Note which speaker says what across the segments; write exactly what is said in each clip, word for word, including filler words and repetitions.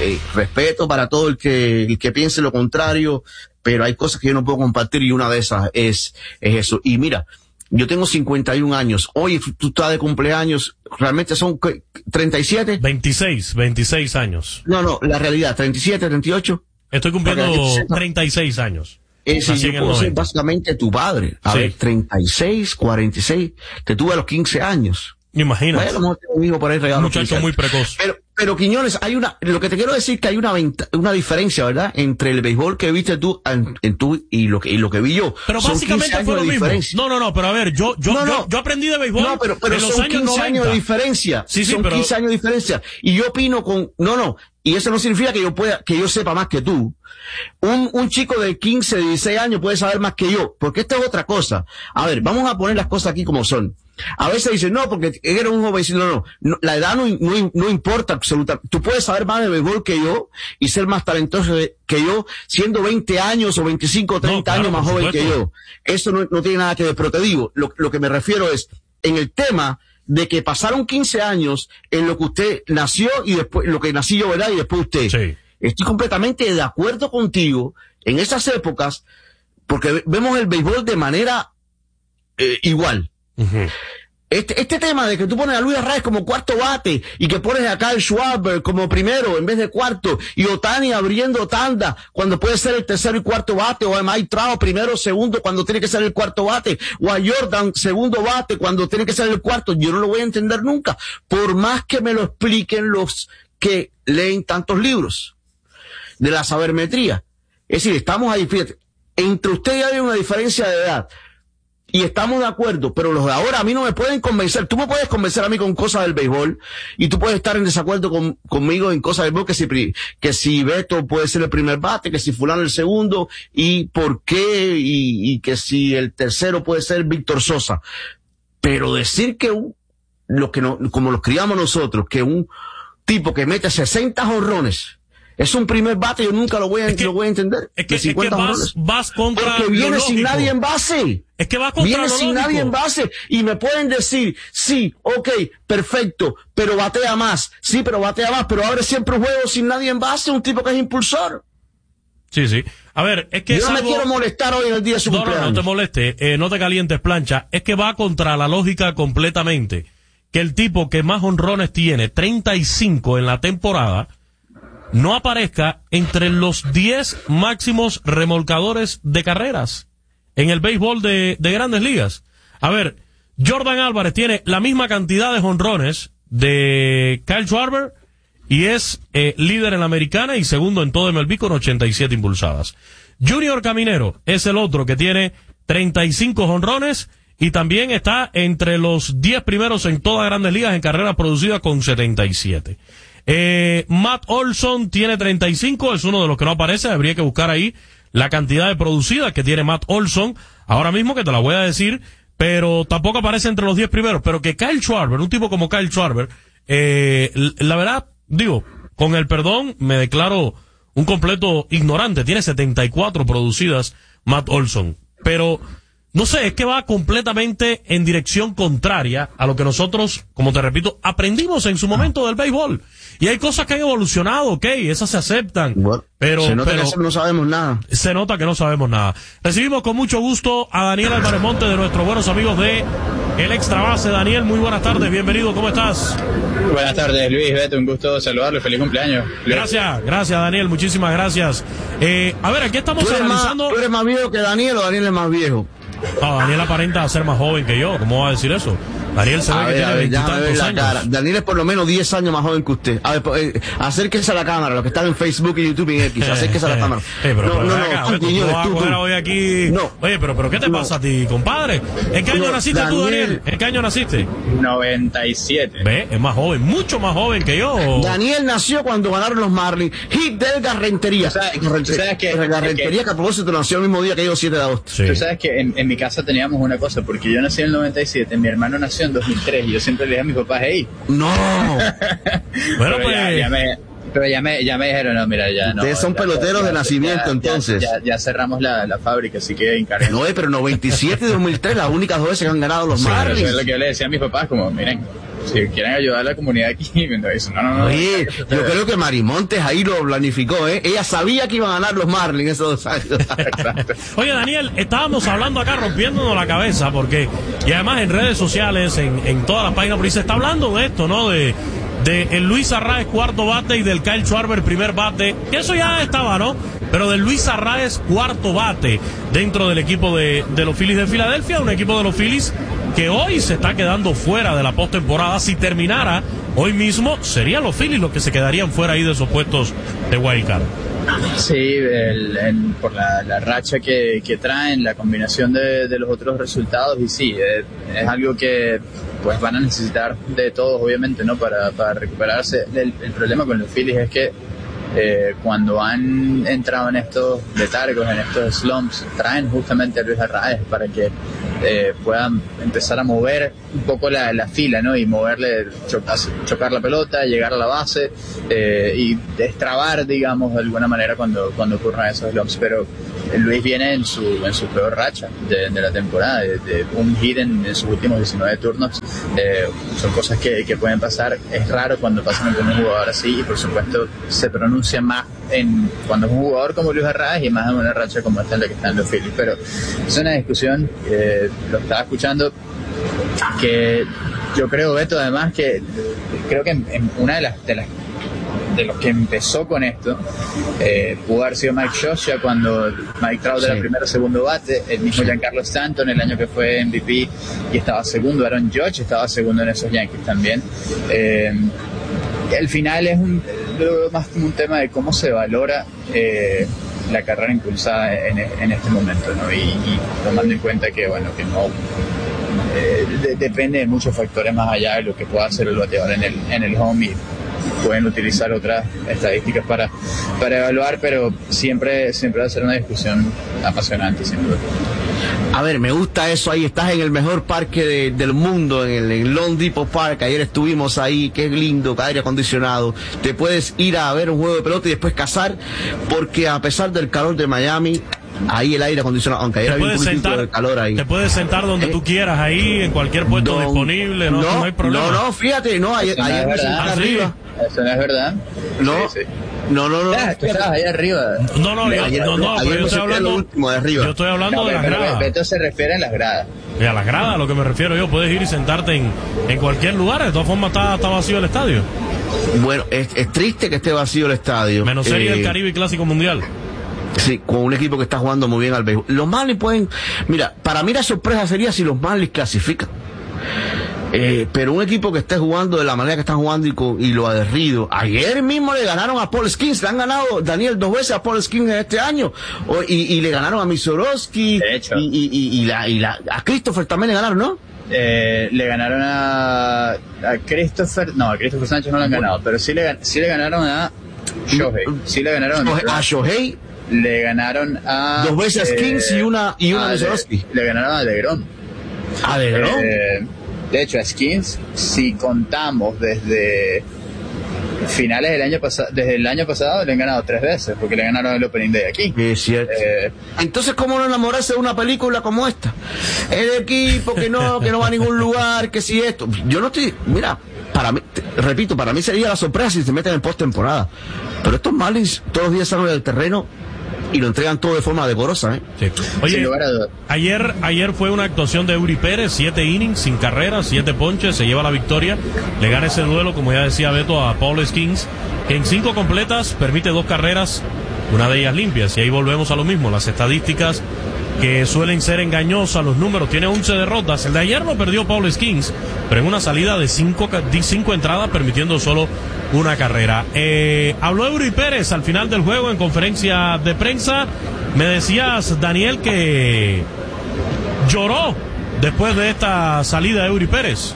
Speaker 1: eh, respeto para todo el que, el que piense lo contrario, pero hay cosas que yo no puedo compartir y una de esas es, es eso. Y mira, yo tengo cincuenta y un años. Hoy tú estás de cumpleaños. ¿Realmente son treinta y siete?
Speaker 2: veintiséis, veintiséis años.
Speaker 1: No, no, la realidad, treinta y siete, treinta y ocho.
Speaker 2: Estoy cumpliendo treinta y seis años.
Speaker 1: Ese yo puedo ser básicamente tu padre. A sí. ver, treinta y seis, cuarenta y seis. Te tuve a los quince años.
Speaker 2: Imagínate.
Speaker 1: Bueno, un hijo por ahí regalo.
Speaker 2: Un muchacho muy precoz.
Speaker 1: Pero, pero Quiñones, hay una, lo que te quiero decir que hay una una diferencia, ¿verdad? Entre el béisbol que viste tú, en, en tú y lo que, y lo que vi yo.
Speaker 2: Pero son básicamente fue lo mismo. No, no, no, pero a ver, yo, yo, no, no. yo, yo aprendí de béisbol.
Speaker 1: No, pero, pero
Speaker 2: en los
Speaker 1: son
Speaker 2: años
Speaker 1: quince
Speaker 2: noventa.
Speaker 1: años de diferencia.
Speaker 2: Sí, sí,
Speaker 1: son
Speaker 2: pero...
Speaker 1: quince años de diferencia. Y yo opino con, no, no. Y eso no significa que yo pueda, que yo sepa más que tú. Un, un chico de quince, dieciséis años puede saber más que yo. Porque esta es otra cosa. A ver, vamos a poner las cosas aquí como son. A veces dicen, no, porque eres un jovencito. No, no, no, la edad no, no, no importa absolutamente. Tú puedes saber más de béisbol que yo y ser más talentoso que yo, siendo veinte años o veinticinco o treinta no, claro, años más joven que yo. Eso no, no tiene nada que ver, pero te digo, lo, lo que me refiero es, en el tema de que pasaron quince años en lo que usted nació y después, lo que nací yo, ¿verdad? Y después usted.
Speaker 2: Sí.
Speaker 1: Estoy completamente de acuerdo contigo en esas épocas, porque vemos el béisbol de manera eh, igual.
Speaker 2: Uh-huh.
Speaker 1: Este, este tema de que tú pones a Luis Arraez como cuarto bate y que pones a Kyle Schwarber como primero en vez de cuarto y Ohtani abriendo tanda cuando puede ser el tercero y cuarto bate, o a Mike Trout primero o segundo cuando tiene que ser el cuarto bate, o a Jordan segundo bate cuando tiene que ser el cuarto, yo no lo voy a entender nunca, por más que me lo expliquen los que leen tantos libros de la sabermetría. Es decir, estamos ahí, fíjate, entre usted y hay una diferencia de edad. Y estamos de acuerdo, pero los de ahora a mí no me pueden convencer. Tú me puedes convencer a mí con cosas del béisbol, y tú puedes estar en desacuerdo con, conmigo en cosas del béisbol, que si, que si Beto puede ser el primer bate, que si fulano el segundo, y por qué, y, y que si el tercero puede ser Víctor Sosa. Pero decir que un, lo que no, como los criamos nosotros, que un tipo que mete sesenta jonrones es un primer bate, yo nunca lo voy a, es que, lo voy a entender.
Speaker 2: Es que, es que vas, vas contra
Speaker 1: porque viene sin nadie en base.
Speaker 2: Es que va contra
Speaker 1: Viene sin nadie en base. Y me pueden decir, sí, ok, perfecto, pero batea más. Sí, pero batea más, pero abre siempre un juego sin nadie en base, un tipo que es impulsor.
Speaker 2: Sí, sí. A ver, es que
Speaker 1: yo
Speaker 2: es
Speaker 1: no
Speaker 2: algo...
Speaker 1: me quiero molestar hoy en el día de su
Speaker 2: no,
Speaker 1: cumpleaños.
Speaker 2: No, no te moleste, eh, no te calientes plancha. Es que va contra la lógica completamente. Que el tipo que más honrones tiene, treinta y cinco en la temporada, no aparezca entre los diez máximos remolcadores de carreras en el béisbol de, de Grandes Ligas. A ver, Jordan Álvarez tiene la misma cantidad de jonrones de Kyle Schwarber y es eh, líder en la americana y segundo en todo M L B con ochenta y siete impulsadas. Junior Caminero es el otro que tiene treinta y cinco jonrones y también está entre los diez primeros en todas Grandes Ligas en carreras producidas con setenta y siete. Eh, Matt Olson tiene treinta y cinco, es uno de los que no aparece, habría que buscar ahí la cantidad de producidas que tiene Matt Olson, ahora mismo que te la voy a decir, pero tampoco aparece entre los diez primeros, pero que Kyle Schwarber, un tipo como Kyle Schwarber, eh, la verdad, digo, con el perdón, me declaro un completo ignorante, tiene setenta y cuatro producidas Matt Olson, pero no sé, es que va completamente en dirección contraria a lo que nosotros, como te repito, aprendimos en su momento del béisbol. Y hay cosas que han evolucionado, ok, esas se aceptan. Bueno, pero
Speaker 1: se nota
Speaker 2: pero,
Speaker 1: que no sabemos nada.
Speaker 2: Se nota que no sabemos nada. Recibimos con mucho gusto a Daniel Álvarez Monte, de nuestros buenos amigos de El Extra Base. Daniel, muy buenas tardes, bienvenido, ¿cómo estás?
Speaker 3: Buenas tardes, Luis, Beto, un gusto saludarlo, feliz cumpleaños. Luis.
Speaker 2: Gracias, gracias Daniel, muchísimas gracias. Eh, a ver, aquí estamos
Speaker 1: ¿Tú eres
Speaker 2: analizando...
Speaker 1: Más, ¿Tú eres más viejo que Daniel o Daniel es más viejo?
Speaker 2: No, Daniel aparenta ser más joven que yo, ¿cómo va a decir eso? Daniel se ve
Speaker 1: a
Speaker 2: que
Speaker 1: ver,
Speaker 2: tiene veintitantos
Speaker 1: la
Speaker 2: años.
Speaker 1: Cara. Daniel es por lo menos diez años más joven que usted. A ver, eh, acérquese a la cámara, los que están en Facebook y YouTube y en X, acérquese a la cámara.
Speaker 2: Eh, pero,
Speaker 1: no,
Speaker 2: pero
Speaker 1: no,
Speaker 2: acá,
Speaker 1: no,
Speaker 2: tú,
Speaker 1: tú,
Speaker 2: tú,
Speaker 1: Quiñones,
Speaker 2: vas a
Speaker 1: tú,
Speaker 2: coger
Speaker 1: tú.
Speaker 2: hoy aquí...
Speaker 1: No.
Speaker 2: Oye, pero, pero ¿qué te
Speaker 1: no.
Speaker 2: pasa a ti, compadre? ¿En qué año
Speaker 1: no,
Speaker 2: naciste
Speaker 1: Daniel...
Speaker 2: tú, Daniel? ¿En qué año naciste?
Speaker 3: noventa y siete.
Speaker 2: Ve, es más joven, mucho más joven que yo.
Speaker 1: Daniel nació cuando ganaron los Marlins. Hit del Garrentería.
Speaker 3: O sea, ¿tú sabes que,
Speaker 1: Garrentería, que, que a propósito nació el mismo día que yo, siete de agosto.
Speaker 2: Sí.
Speaker 3: Tú sabes que en, en mi casa teníamos una cosa, porque yo nací en el noventa y siete, mi hermano nació en dos mil tres, y yo siempre le dije a mis papás, hey.
Speaker 1: No.
Speaker 2: Bueno,
Speaker 3: pero
Speaker 2: pues.
Speaker 3: Ya, ya me, pero ya me, ya me dijeron, no, mira, ya no.
Speaker 1: Ustedes son
Speaker 3: ya,
Speaker 1: peloteros
Speaker 3: ya,
Speaker 1: de nacimiento,
Speaker 3: ya,
Speaker 1: entonces.
Speaker 3: Ya, ya, ya cerramos la, la fábrica, así que encargamos.
Speaker 1: No, pero noventa y siete y dos mil tres, las únicas dos veces que han ganado los
Speaker 2: Sí,
Speaker 1: Marlins.
Speaker 3: Eso es lo que yo le decía a mis papás, como, miren. si quieren ayudar a la comunidad aquí, me dicen, no, no, no.
Speaker 1: Oye, yo creo que Marimontes ahí lo planificó, ¿eh? Ella sabía que iban a ganar los Marlins esos dos años.
Speaker 2: Oye, Daniel, estábamos hablando acá rompiéndonos la cabeza porque, y además en redes sociales, en, en todas las páginas, por ahí se está hablando de esto, ¿no? De, de el Luis Arraez cuarto bate y del Kyle Schwarber primer bate, que eso ya estaba, ¿no? Pero del Luis Arraez cuarto bate dentro del equipo de, de los Phillies de Filadelfia, un equipo de los Phillies que hoy se está quedando fuera de la postemporada. Si terminara hoy mismo, serían los Phillies los que se quedarían fuera ahí de esos puestos de wild card.
Speaker 3: Sí, el, en, por la, la racha que, que traen, la combinación de, de los otros resultados, y sí, es, es algo que pues van a necesitar de todos, obviamente, ¿no? Para, para recuperarse. El, el problema con los Phillies es que eh, cuando han entrado en estos letargos, en estos slumps, traen justamente a Luis Arraez para que eh, puedan empezar a mover un poco la, la fila, ¿no? Y moverle, chocar, chocar la pelota, llegar a la base eh, y destrabar, digamos, de alguna manera cuando, cuando ocurran esos slumps. Pero Luis viene en su en su peor racha de, de la temporada, de, de un hit en, en sus últimos diecinueve turnos. Eh, son cosas que, que pueden pasar. Es raro cuando pasan con un jugador así, y por supuesto se pronuncia más en cuando es un jugador como Luis Arraez y más en una racha como esta en la que están los Phillies. Pero es una discusión, eh, lo estaba escuchando, que yo creo, Beto, además, que creo que en, en una de las, de las de los que empezó con esto eh, pudo haber sido Mike Scioscia cuando Mike Trout era
Speaker 1: sí.
Speaker 3: primero o segundo bate, el mismo Giancarlo Stanton el año que fue M V P y estaba segundo, Aaron Judge estaba segundo en esos Yankees también. Eh, al final es un, lo veo más como un tema de cómo se valora eh, la carrera impulsada en, en este momento, ¿no? Y, y tomando en cuenta que bueno que no eh, de, depende de muchos factores más allá de lo que pueda hacer el bateador en el en el home, y pueden utilizar otras estadísticas para, para evaluar, pero siempre siempre va a ser una discusión apasionante, sin duda.
Speaker 1: A ver, me gusta eso ahí, estás en el mejor parque de, del mundo, en el en Lone Depot Park, ayer estuvimos ahí, que es lindo, aire acondicionado, te puedes ir a ver un juego de pelota y después cazar, porque a pesar del calor de Miami, ahí el aire acondicionado, aunque ayer había un poquitito
Speaker 2: sentar,
Speaker 1: de calor ahí.
Speaker 2: Te puedes sentar donde eh, tú quieras, ahí, en cualquier puesto don, disponible, no, no, no hay problema.
Speaker 1: No, no, fíjate, no, ayer,
Speaker 3: no
Speaker 1: ayer me
Speaker 3: senté
Speaker 2: ¿Ah,
Speaker 1: arriba.
Speaker 3: Sí? Eso no es verdad.
Speaker 1: No,
Speaker 3: sí, sí.
Speaker 1: no, no, no.
Speaker 3: Ah, tú estabas ahí arriba.
Speaker 2: No, no, yo,
Speaker 1: ayer,
Speaker 2: no, no,
Speaker 1: ayer
Speaker 2: pero yo estoy hablando,
Speaker 1: lo último de arriba.
Speaker 2: Yo estoy hablando
Speaker 3: no,
Speaker 2: de las
Speaker 3: pero
Speaker 2: gradas.
Speaker 3: Beto se refiere a las gradas.
Speaker 2: Y a las gradas, a lo que me refiero yo, puedes ir y sentarte en, en cualquier lugar, de todas formas está, está vacío el estadio.
Speaker 1: Bueno, es, es triste que esté vacío el estadio.
Speaker 2: Menos serie
Speaker 1: eh,
Speaker 2: del Caribe y Clásico Mundial.
Speaker 1: Sí, con un equipo que está jugando muy bien al béisbol. Los Marlins pueden... Mira, para mí la sorpresa sería si los Marlins clasifican. Eh, pero un equipo que esté jugando de la manera que están jugando y, con, y lo aguerrido. Ayer mismo le ganaron a Paul Skeens, le han ganado, Daniel, dos veces a Paul Skeens en este año. O, y, y le ganaron a Misorowski.
Speaker 3: De hecho.
Speaker 1: Y, y, y, y, la, y la, a Christopher también le ganaron, ¿no?
Speaker 3: Eh, le ganaron a, a Christopher, no, a Christopher Sánchez no le han ganado, pero sí le, sí le ganaron a Shohei. Sí le ganaron
Speaker 1: a, a Shohei.
Speaker 3: Le ganaron a...
Speaker 1: Dos veces a Skeens eh, y una, y una a Misorowski.
Speaker 3: Le, le ganaron a DeGrom.
Speaker 1: ¿A DeGrom?
Speaker 3: Eh, de hecho, a Skeens, si contamos desde finales del año pasado, desde el año pasado le han ganado tres veces, porque le ganaron el Opening Day aquí.
Speaker 1: Es cierto. Eh, Entonces, ¿cómo no enamorarse de una película como esta? El equipo que no, que no va a ningún lugar, que si esto. Yo no estoy, mira, para mí, te, repito, para mí sería la sorpresa si se meten en postemporada. Pero estos Marlins todos los días salen del terreno y lo entregan todo de forma decorosa, ¿eh?
Speaker 2: Sí. Oye, ayer, ayer fue una actuación de Eury Pérez, siete innings, sin carreras, siete ponches, se lleva la victoria, le gana ese duelo, como ya decía Beto, a Paul Skeens, que en cinco completas permite dos carreras, una de ellas limpias, y ahí volvemos a lo mismo, las estadísticas que suelen ser engañosas, los números, tiene once derrotas, el de ayer no perdió Paul Skeens, pero en una salida de cinco, de cinco entradas, permitiendo solo una carrera. Eh, habló Eury Pérez al final del juego en conferencia de prensa. Me decías, Daniel, que lloró después de esta salida de Eury Pérez.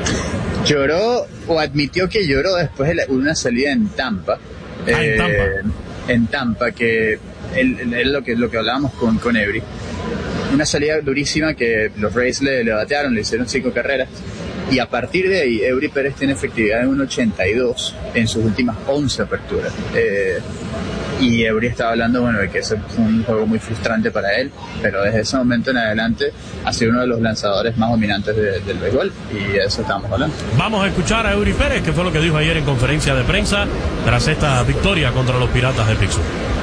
Speaker 3: Lloró o admitió que lloró después de una salida en Tampa.
Speaker 2: Ah, en Tampa.
Speaker 3: Eh, en Tampa, que es lo que, lo que hablábamos con, con Eury. Una salida durísima que los Rays le, le batearon, le hicieron cinco carreras. Y a partir de ahí, Eury Pérez tiene efectividad de un ochenta y dos en sus últimas once aperturas. Eh, y Eury estaba hablando, bueno, de que ese fue un juego muy frustrante para él, pero desde ese momento en adelante ha sido uno de los lanzadores más dominantes de, del béisbol, y de eso estábamos hablando.
Speaker 2: Vamos a escuchar a Eury Pérez, que fue lo que dijo ayer en conferencia de prensa tras esta victoria contra los Piratas de Pittsburgh.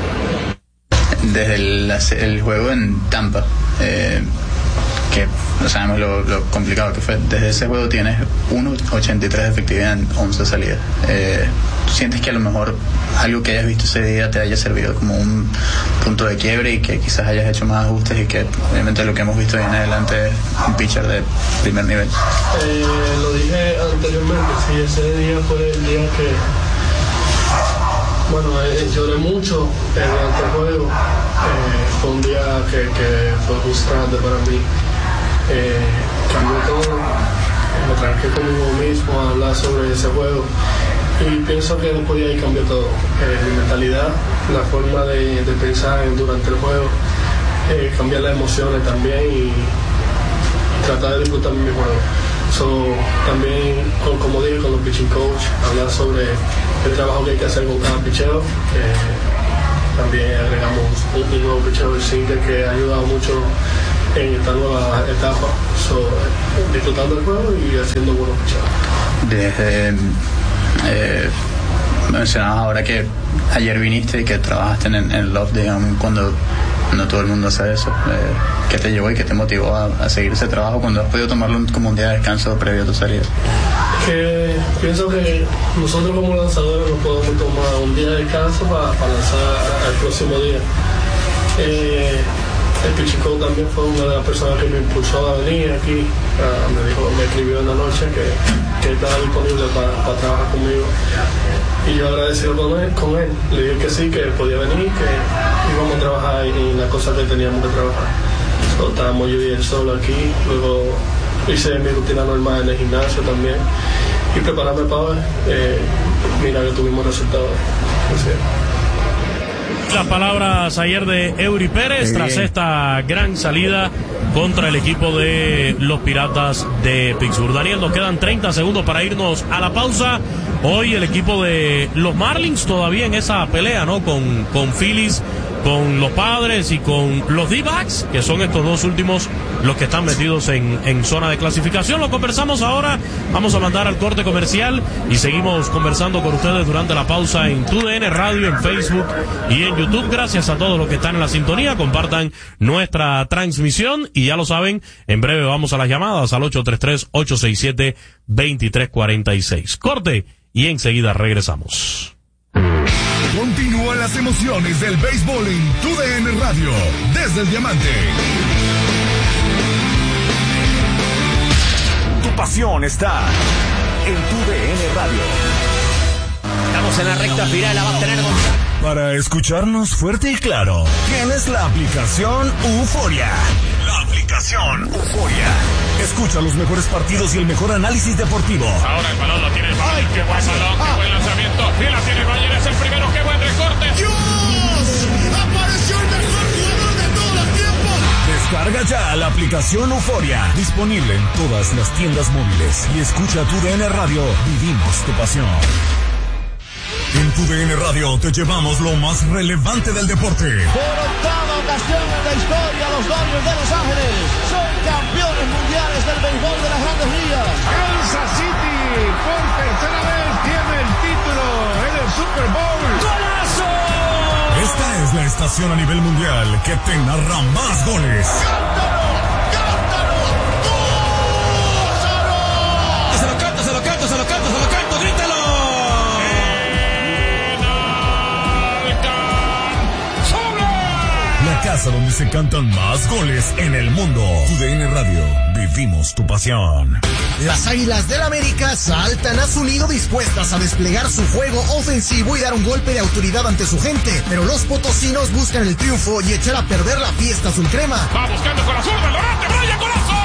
Speaker 3: Desde el, el juego en Tampa, eh, que no sabemos lo, lo complicado que fue, desde ese juego tienes uno punto ochenta y tres de efectividad en once salidas. Eh, ¿Sientes que a lo mejor algo que hayas visto ese día te haya servido como un punto de quiebre y que quizás hayas hecho más ajustes y que obviamente lo que hemos visto de en adelante es un pitcher de primer nivel?
Speaker 4: Eh, lo dije anteriormente, sí, ese día fue el día que, bueno, eh, lloré mucho durante el juego. Eh, fue un día que, que fue frustrante para mí. Eh, cambió todo, me tranqué conmigo mismo a hablar sobre ese juego y pienso que después de ahí cambió todo. Eh, mi mentalidad, la forma de, de pensar durante el juego, eh, cambiar las emociones también y tratar de disfrutar mi juego. So, también, con, como dije, con los pitching coach, hablar sobre el trabajo que hay que hacer con cada picheo. Eh, también agregamos un, un nuevo picheo de single que ha ayudado mucho en esta nueva etapa, so, disfrutando el juego y haciendo buenos picheos.
Speaker 3: Desde eh, mencionabas ahora que ayer viniste y que trabajaste en, en Love, digamos, cuando no todo el mundo hace eso. Eh, ¿Qué te llevó y qué te motivó a, a seguir ese trabajo cuando has podido tomarlo como un día de descanso previo a tu salida?
Speaker 4: Que pienso que nosotros como lanzadores no podemos tomar un día de descanso para, para lanzar el próximo día. Eh, El pitching coach también fue una de las personas que me impulsó a venir aquí. Uh, me dijo, me escribió en la noche que, que estaba disponible para, para trabajar conmigo. Y yo agradecido con él, con él. Le dije que sí, que podía venir, que íbamos a trabajar en las cosas que teníamos que trabajar. So, estábamos yo y él solo aquí. Luego hice mi rutina normal en el gimnasio también. Y prepararme para hoy. Eh, mira que tuvimos resultados. Así es.
Speaker 2: Las palabras ayer de Eury Pérez tras esta gran salida contra el equipo de los Piratas de Pittsburgh. Daniel, nos quedan treinta segundos para irnos a la pausa. Hoy el equipo de los Marlins todavía en esa pelea, ¿no? Con, con Phillies, con los Padres y con los D-backs, que son estos dos últimos los que están metidos en, en zona de clasificación. Lo conversamos ahora, vamos a mandar al corte comercial y seguimos conversando con ustedes durante la pausa en T U D N Radio, en Facebook y en YouTube. Gracias a todos los que están en la sintonía, compartan nuestra transmisión y ya lo saben, en breve vamos a las llamadas al ocho tres tres, ocho seis siete, dos tres cuatro seis. Corte y enseguida regresamos.
Speaker 5: Continúan las emociones del béisbol en T U D N Radio, desde el Diamante. Tu pasión está en T U D N Radio.
Speaker 6: Estamos en la recta final, la va a tener Gonzalo.
Speaker 5: Para escucharnos fuerte y claro, tienes la aplicación Euforia. La aplicación Euforia. Escucha los mejores partidos y el mejor análisis deportivo.
Speaker 7: Ahora el balón lo tiene el Bayern. Qué buen balón, qué buen lanzamiento. Y la tiene el Bayern, es el primero. Qué buen recorte.
Speaker 5: ¡Dios! ¡Apareció el mejor jugador de todos los tiempos! Descarga ya la aplicación Euforia. Disponible en todas las tiendas móviles. Y escucha T U D N Radio. Vivimos tu pasión. En T U D N Radio te llevamos lo más relevante del deporte.
Speaker 8: Por octava ocasión en la historia, los Dodgers de Los Ángeles son campeones mundiales del béisbol de las Grandes Ligas.
Speaker 7: Kansas City por tercera vez tiene el título en el Super Bowl.
Speaker 8: ¡Golazo!
Speaker 5: Esta es la estación a nivel mundial que te narra más goles.
Speaker 8: ¡Cántalo! ¡Cántalo! ¡Gózalo!
Speaker 6: Se lo canto, se lo canto, se lo canto, se lo canto, grítalo.
Speaker 5: La casa donde se cantan más goles en el mundo. T U D N Radio, vivimos tu pasión.
Speaker 9: Las Águilas del América saltan a su nido dispuestas a desplegar su juego ofensivo y dar un golpe de autoridad ante su gente. Pero los potosinos buscan el triunfo y echar a perder la fiesta azul crema.
Speaker 7: Va buscando con la zurda, Lorante, Brian, golazo.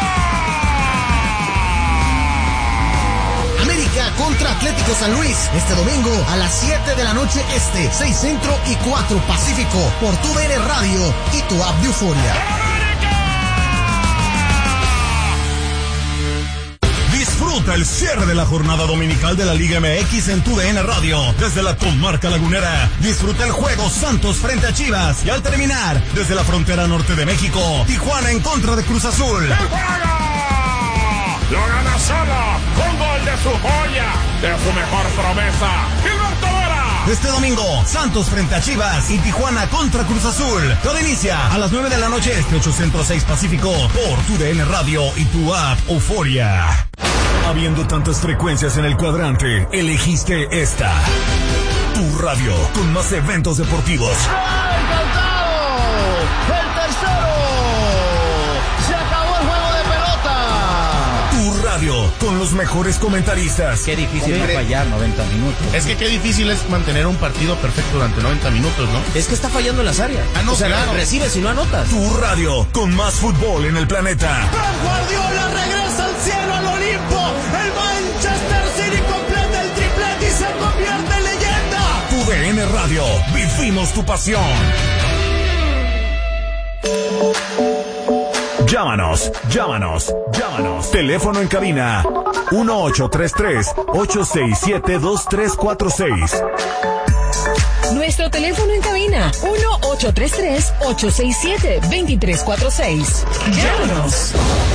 Speaker 9: América contra Atlético San Luis, este domingo a las siete de la noche este, seis centro y cuatro pacífico, por T U D N Radio y tu app de Euforia.
Speaker 5: Disfruta Disfruta el cierre de la jornada dominical de la Liga M X en tu D N Radio. Desde la comarca lagunera, disfruta el juego Santos frente a Chivas. Y al terminar, desde la frontera norte de México, Tijuana en contra de Cruz Azul.
Speaker 7: ¡El juego! Lo gana solo con gol de su joya, de su mejor promesa, Gilberto Vera.
Speaker 5: Este domingo, Santos frente a Chivas y Tijuana contra Cruz Azul. Todo inicia a las nueve de la noche, este ocho Centro seis Pacífico, por tu D N Radio y tu app Euforia. Habiendo tantas frecuencias en el cuadrante, elegiste esta. Tu radio, con más eventos deportivos.
Speaker 8: ¡El tercero! ¡Se acabó el juego de pelota!
Speaker 5: Tu radio, con los mejores comentaristas.
Speaker 6: Qué difícil es fallar noventa minutos.
Speaker 10: Es que qué difícil es mantener un partido perfecto durante noventa minutos, ¿no?
Speaker 6: Es que está fallando en las áreas.
Speaker 10: Ah, no,
Speaker 6: o sea,
Speaker 10: claro.
Speaker 6: recibes y no anotas.
Speaker 5: Tu radio, con más fútbol en el planeta.
Speaker 8: Pep Guardiola regresa al cielo, al Olimpo. El Manchester City completa el triplete y se convierte en leyenda.
Speaker 5: Tu D N Radio, vivimos tu pasión. Llámanos, llámanos, llámanos. Teléfono en cabina uno ocho tres tres, ocho seis siete, dos tres cuatro seis.
Speaker 11: Nuestro teléfono en cabina uno ocho tres tres, ocho seis siete, dos tres cuatro seis. Llámanos.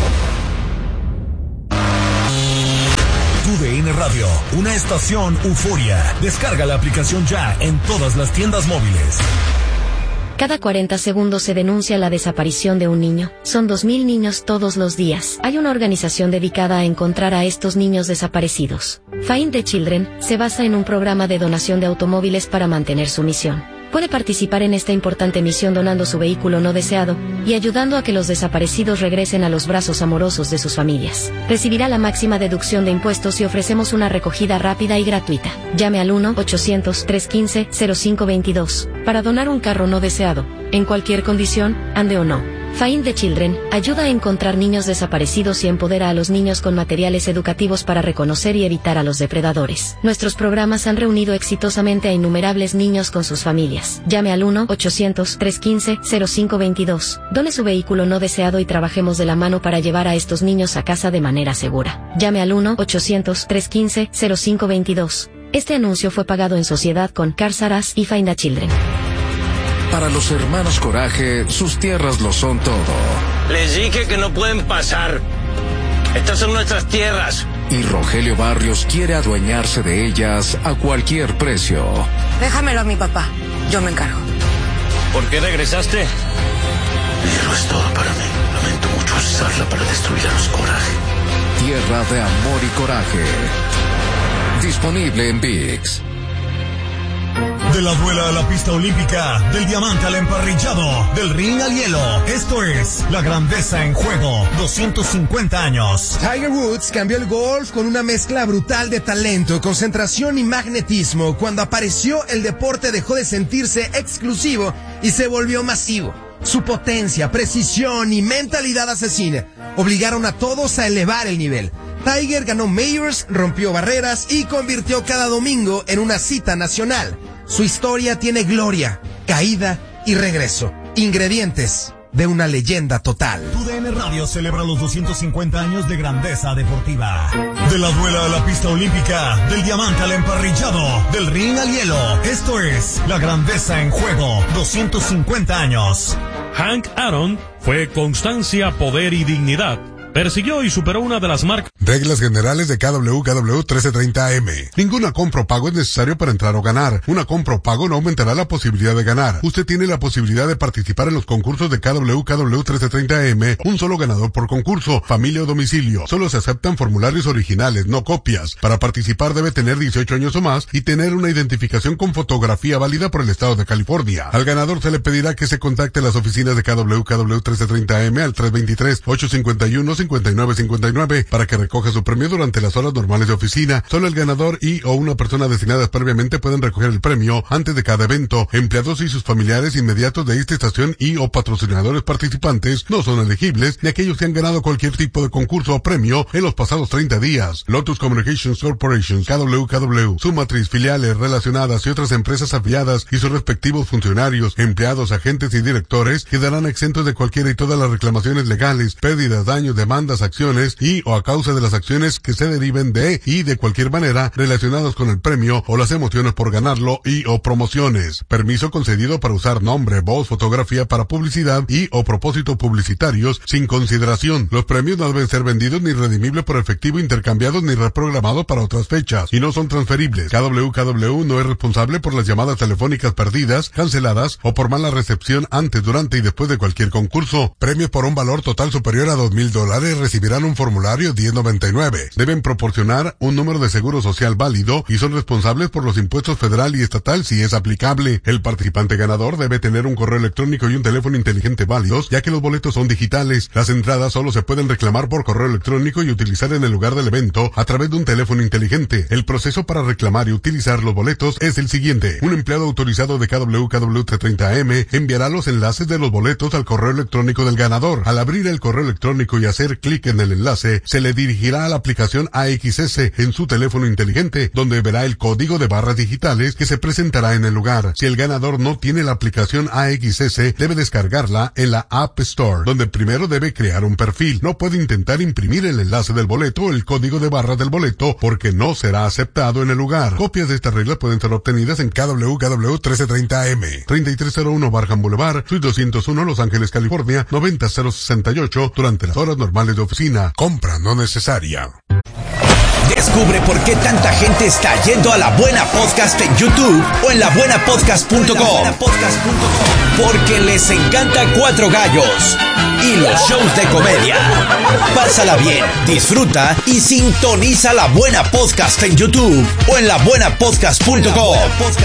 Speaker 5: Tu D N Radio, una estación Euforia. Descarga la aplicación ya en todas las tiendas móviles.
Speaker 12: Cada cuarenta segundos se denuncia la desaparición de un niño. Son dos mil niños todos los días. Hay una organización dedicada a encontrar a estos niños desaparecidos. Find the Children se basa en un programa de donación de automóviles para mantener su misión. Puede participar en esta importante misión donando su vehículo no deseado y ayudando a que los desaparecidos regresen a los brazos amorosos de sus familias. Recibirá la máxima deducción de impuestos y ofrecemos una recogida rápida y gratuita. Llame al uno ochocientos, trescientos quince, cero cinco veintidós para donar un carro no deseado, en cualquier condición, ande o no. Find the Children ayuda a encontrar niños desaparecidos y empodera a los niños con materiales educativos para reconocer y evitar a los depredadores. Nuestros programas han reunido exitosamente a innumerables niños con sus familias. Llame al uno ochocientos, trescientos quince, cero cinco veintidós. Done su vehículo no deseado y trabajemos de la mano para llevar a estos niños a casa de manera segura. Llame al uno ochocientos, trescientos quince, cero cinco veintidós. Este anuncio fue pagado en sociedad con Cars R Us y Find the Children.
Speaker 13: Para los hermanos Coraje, sus tierras lo son todo.
Speaker 14: Les dije que no pueden pasar. Estas son nuestras tierras.
Speaker 13: Y Rogelio Barrios quiere adueñarse de ellas a cualquier precio.
Speaker 15: Déjamelo a mi papá. Yo me encargo.
Speaker 14: ¿Por qué regresaste?
Speaker 16: El hierro es todo para mí. Lamento mucho usarla para destruir a los Coraje.
Speaker 13: Tierra de amor y coraje. Disponible en ViX.
Speaker 5: De la duela a la pista olímpica, del diamante al emparrillado, del ring al hielo. Esto es La Grandeza en Juego, doscientos cincuenta años.
Speaker 17: Tiger Woods cambió el golf con una mezcla brutal de talento, concentración y magnetismo. Cuando apareció, el deporte dejó de sentirse exclusivo y se volvió masivo. Su potencia, precisión y mentalidad asesina obligaron a todos a elevar el nivel. Tiger ganó Majors, rompió barreras y convirtió cada domingo en una cita nacional. Su historia tiene gloria, caída y regreso. Ingredientes de una leyenda total.
Speaker 5: Tu D N Radio celebra los doscientos cincuenta años de grandeza deportiva. De la duela a la pista olímpica, del diamante al emparrillado, del ring al hielo. Esto es La Grandeza en Juego, doscientos cincuenta años.
Speaker 2: Hank Aaron fue constancia, poder y dignidad. Persiguió y superó una de las marcas.
Speaker 18: Reglas generales de K W K W trece treinta A M. Ninguna compra o pago es necesario para entrar o ganar. Una compra o pago no aumentará la posibilidad de ganar. Usted tiene la posibilidad de participar en los concursos de K W K W trece treinta A M. Un solo ganador por concurso, familia o domicilio. Solo se aceptan formularios originales, no copias. Para participar debe tener dieciocho años o más y tener una identificación con fotografía válida por el estado de California. Al ganador se le pedirá que se contacte a las oficinas de K W K W trece treinta A M al tres veintitrés, ochocientos cincuenta y uno, cincuenta y nueve cincuenta y nueve para que recoja su premio durante las horas normales de oficina. Solo el ganador y o una persona designadas previamente pueden recoger el premio antes de cada evento. Empleados y sus familiares inmediatos de esta estación y o patrocinadores participantes no son elegibles, ni aquellos que han ganado cualquier tipo de concurso o premio en los pasados treinta días. Lotus Communications Corporation, K W K W, su matriz, filiales relacionadas y otras empresas afiliadas y sus respectivos funcionarios, empleados, agentes y directores quedarán exentos de cualquiera y todas las reclamaciones legales, pérdidas, daños, demandas demandas, acciones y o a causa de las acciones que se deriven de y de cualquier manera relacionadas con el premio o las emociones por ganarlo y o promociones. Permiso concedido para usar nombre, voz, fotografía para publicidad y o propósitos publicitarios sin consideración. Los premios no deben ser vendidos ni redimibles por efectivo, intercambiados ni reprogramados para otras fechas y no son transferibles. K W K W no es responsable por las llamadas telefónicas perdidas, canceladas o por mala recepción antes, durante y después de cualquier concurso. Premios por un valor total superior a dos mil dólares recibirán un formulario diez noventa y nueve. Deben proporcionar un número de seguro social válido y son responsables por los impuestos federal y estatal si es aplicable. El participante ganador debe tener un correo electrónico y un teléfono inteligente válidos, ya que los boletos son digitales. Las entradas solo se pueden reclamar por correo electrónico y utilizar en el lugar del evento a través de un teléfono inteligente. El proceso para reclamar y utilizar los boletos es el siguiente. Un empleado autorizado de K W K W T treinta M enviará los enlaces de los boletos al correo electrónico del ganador. Al abrir el correo electrónico y hacer clic en el enlace, se le dirigirá a la aplicación A X S en su teléfono inteligente, donde verá el código de barras digitales que se presentará en el lugar. Si el ganador no tiene la aplicación A X S, debe descargarla en la App Store, donde primero debe crear un perfil. No puede intentar imprimir el enlace del boleto o el código de barras del boleto porque no será aceptado en el lugar. Copias de estas reglas pueden ser obtenidas en K W K W trece treinta M, treinta y tres cero uno Barham Boulevard, Suite doscientos uno, Los Ángeles, California, noventa cero sesenta y ocho, durante las horas normales de oficina. Compra no necesaria.
Speaker 19: Descubre por qué tanta gente está yendo a La Buena Podcast en YouTube o en la buena podcast punto com. Porque les encanta Cuatro Gallos y los shows de comedia. Pásala bien, disfruta y sintoniza La Buena Podcast en YouTube o en la buena podcast punto com.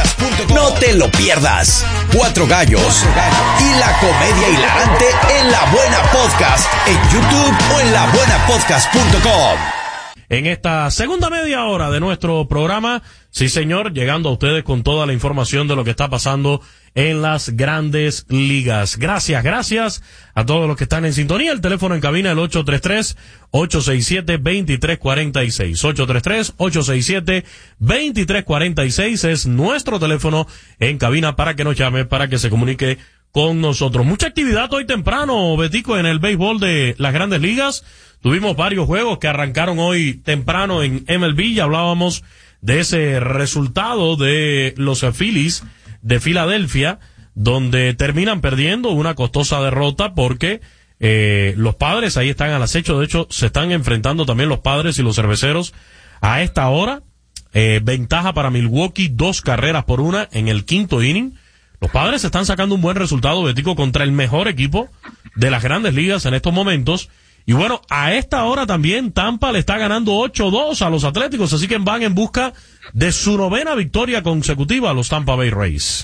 Speaker 19: No te lo pierdas. Cuatro Gallos y la comedia hilarante en La Buena Podcast en YouTube o en la buena podcast punto com.
Speaker 2: En esta segunda media hora de nuestro programa, sí señor, llegando a ustedes con toda la información de lo que está pasando en las grandes ligas. Gracias, gracias a todos los que están en sintonía. El teléfono en cabina, el ocho tres tres, ocho seis siete, dos tres cuatro seis. ocho tres tres, ocho seis siete, dos tres cuatro seis es nuestro teléfono en cabina para que nos llame, para que se comunique con nosotros. Mucha actividad hoy temprano, Betico, en el béisbol de las grandes ligas. Tuvimos varios juegos que arrancaron hoy temprano en M L B. Ya hablábamos de ese resultado de los Phillies de Filadelfia, donde terminan perdiendo una costosa derrota porque eh, los Padres ahí están al acecho. De hecho, se están enfrentando también los Padres y los Cerveceros a esta hora. Eh, ventaja para Milwaukee, dos carreras por una en el quinto inning. Los Padres están sacando un buen resultado, Betico, contra el mejor equipo de las grandes ligas en estos momentos. Y bueno, a esta hora también Tampa le está ganando ocho dos a los Atléticos, así que van en busca de su novena victoria consecutiva a los Tampa Bay Rays.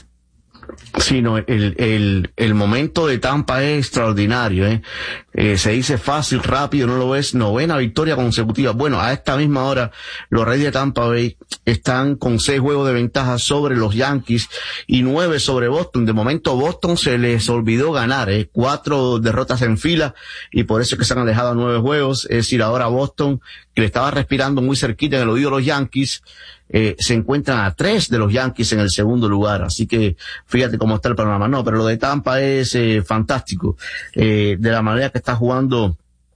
Speaker 1: Sí, no, el, el, el momento de Tampa es extraordinario, ¿eh? Eh, se dice fácil, rápido, no lo ves, novena victoria consecutiva. Bueno, a esta misma hora, los Reyes de Tampa Bay están con seis juegos de ventaja sobre los Yankees y nueve sobre Boston. De momento, Boston se les olvidó ganar, ¿eh? Cuatro derrotas en fila y por eso es que se han alejado a nueve juegos. Es decir, ahora Boston, que le estaba respirando muy cerquita en el oído de los Yankees, Eh, se encuentran a tres de los Yankees en el segundo lugar, así que fíjate cómo está el panorama. No, pero lo de Tampa es eh, fantástico, eh, de la manera que está jugando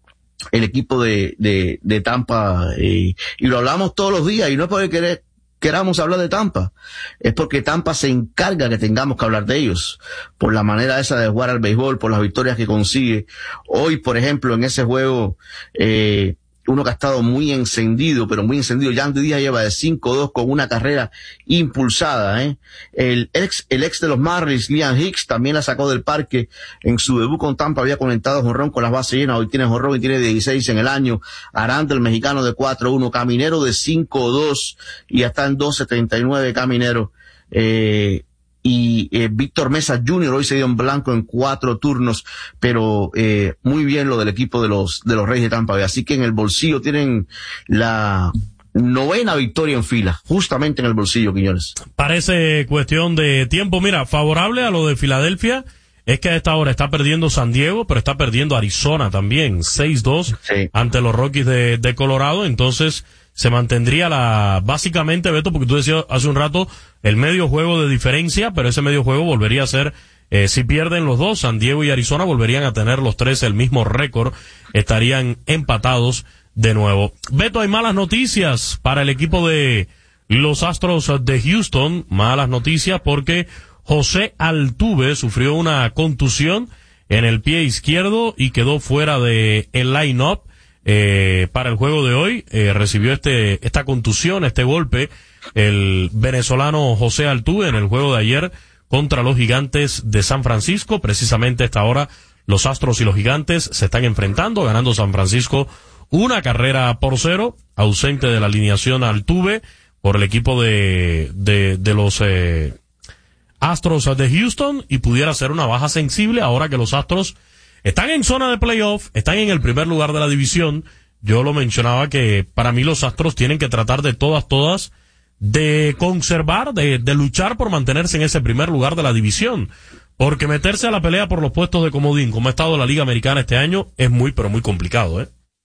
Speaker 1: el equipo de, de, de Tampa, eh, y lo hablamos todos los días, y no es porque querer, queramos hablar de Tampa, es porque Tampa se encarga que tengamos que hablar de ellos, por la manera esa de jugar al béisbol, por las victorias que consigue. Hoy, por ejemplo, en ese juego, eh, uno que ha estado muy encendido, pero muy encendido. Yandy Díaz lleva de cinco dos con una carrera impulsada, ¿eh? El ex, el ex de los Marlins, Liam Hicks, también la sacó del parque. En su debut con Tampa había conectado jonrón con las bases llenas. Hoy tiene jonrón y tiene dieciséis en el año. Aranda, el mexicano, de cuatro uno. Caminero de cinco dos y está en dos setenta y nueve Caminero. Eh, y eh, Víctor Mesa junior hoy se dio en blanco en cuatro turnos, pero eh, muy bien lo del equipo de los de los Reyes de Tampa Bay. Así que en el bolsillo tienen la novena victoria en fila, justamente en el bolsillo, Quiñones.
Speaker 2: Parece cuestión de tiempo. Mira, favorable a lo de Filadelfia es que a esta hora está perdiendo San Diego, pero está perdiendo Arizona también, seis dos sí, ante los Rockies de, de Colorado. Entonces se mantendría la, básicamente, Beto, porque tú decías hace un rato, el medio juego de diferencia, pero ese medio juego volvería a ser Eh, si pierden los dos, San Diego y Arizona volverían a tener los tres el mismo récord, estarían empatados de nuevo. Beto, hay malas noticias para el equipo de los Astros de Houston, malas noticias porque José Altuve sufrió una contusión en el pie izquierdo y quedó fuera de el line-up eh, para el juego de hoy. Eh, recibió este esta contusión, este golpe, el venezolano José Altuve en el juego de ayer contra los Gigantes de San Francisco. Precisamente a esta hora los Astros y los Gigantes se están enfrentando, ganando San Francisco una carrera por cero, ausente de la alineación Altuve por el equipo de de, de los eh, Astros de Houston, y pudiera ser una baja sensible ahora que los Astros están en zona de playoff, están en el primer lugar de la división. Yo lo mencionaba que para mí los Astros tienen que tratar de todas, todas de conservar, de, de luchar por mantenerse en ese primer lugar de la división, porque meterse a la pelea por los puestos de comodín, como ha estado la Liga Americana este año, es muy, pero muy complicado, ¿eh?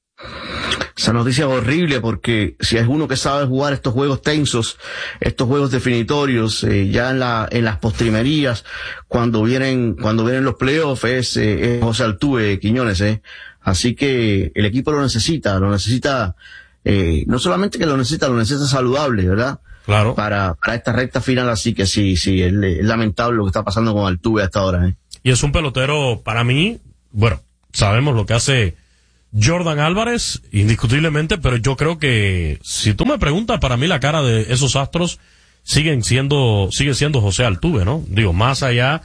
Speaker 1: Esa noticia es horrible porque si es uno que sabe jugar estos juegos tensos, estos juegos definitorios, eh, ya en la, en las postrimerías, cuando vienen, cuando vienen los playoffs, es, eh, es José Altuve, Quiñones, eh. Así que el equipo lo necesita, lo necesita, eh, no solamente que lo necesita, lo necesita saludable, ¿verdad?
Speaker 2: Claro.
Speaker 1: Para, para esta recta final, así que sí, sí, es, es lamentable lo que está pasando con Altuve hasta ahora, eh.
Speaker 2: Y es un pelotero, para mí, bueno, sabemos lo que hace Jordan Álvarez, indiscutiblemente, pero yo creo que, si tú me preguntas, para mí la cara de esos Astros siguen siendo, sigue siendo José Altuve, ¿no? Digo, más allá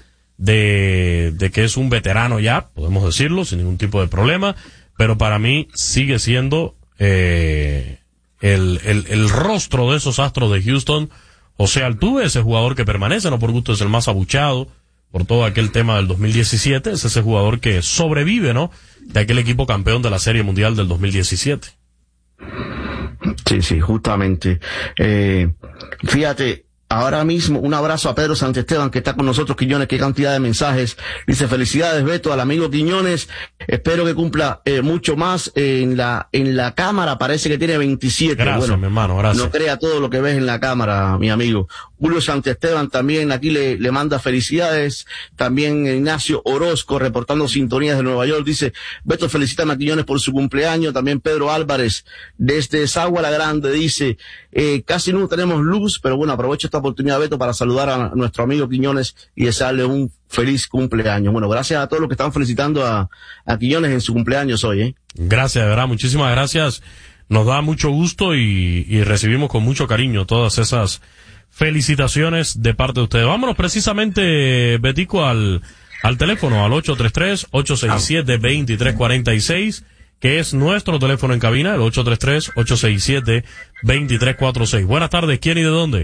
Speaker 2: de, de que es un veterano ya, podemos decirlo, sin ningún tipo de problema, pero para mí sigue siendo, eh, el, el, el rostro de esos Astros de Houston, José Altuve, ese jugador que permanece, no por gusto es el más abuchado, por todo aquel tema del dos mil diecisiete, es ese jugador que sobrevive, ¿no?, de aquel equipo campeón de la Serie Mundial del dos mil diecisiete.
Speaker 1: Sí, sí, justamente. Eh, fíjate, ahora mismo un abrazo a Pedro Santesteban, que está con nosotros. Quiñones, qué cantidad de mensajes. Dice, felicidades, Beto, al amigo Quiñones. Espero que cumpla eh, mucho más. Eh, en la en la cámara parece que tiene veintisiete.
Speaker 2: Gracias,
Speaker 1: bueno,
Speaker 2: mi hermano, gracias.
Speaker 1: No crea todo lo que ves en la cámara, mi amigo. Julio Santesteban también aquí le, le manda felicidades. También Ignacio Orozco, reportando sintonías de Nueva York, dice, Beto, felicítame a Quiñones por su cumpleaños. También Pedro Álvarez, desde Sagua la Grande, dice, eh, casi no tenemos luz, pero bueno, aprovecho esta oportunidad, Beto, para saludar a nuestro amigo Quiñones y desearle un feliz cumpleaños. Bueno, gracias a todos los que están felicitando a, a Quiñones en su cumpleaños hoy, ¿eh?
Speaker 2: Gracias, de verdad, muchísimas gracias. Nos da mucho gusto y, y recibimos con mucho cariño todas esas felicitaciones de parte de ustedes. Vámonos precisamente, Betico, al, al teléfono, al ocho tres tres, ocho seis siete, dos tres cuatro seis, que es nuestro teléfono en cabina, el ocho tres tres, ocho seis siete, dos tres cuatro seis. Buenas tardes, ¿quién y de dónde?